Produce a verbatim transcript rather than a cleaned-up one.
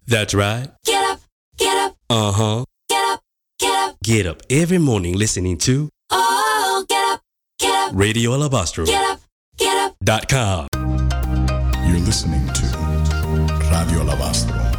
That's right. Get up, get up, Uh-huh. get up, get up. Get up every morning listening to Oh, get up, get up, Radio Alabastro get up, get up. dot com. You're listening to Radio Alabastro.